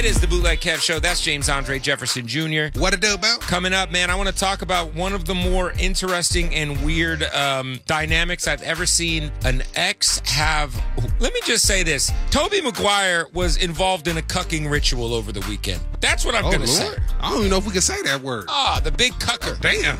It is the Bootleg Kev Show. That's James Andre Jefferson Jr. What it do about? Coming up, man, I want to talk about one of the more interesting and weird dynamics I've ever seen an ex have. Let me just say this. Tobey Maguire was involved in a cucking ritual over the weekend. That's what I'm going to say. I don't even know if we can say that word. The big cucker. Damn.